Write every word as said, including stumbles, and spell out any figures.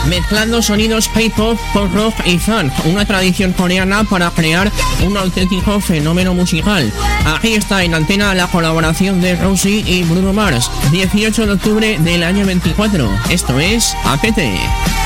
mezclando sonidos K-pop, pop rock y funk, una tradición coreana para crear un auténtico fenómeno musical. Aquí está en antena la colaboración de Rosie y Bruno Mars, dieciocho de octubre del año veinticuatro. Esto es A P T.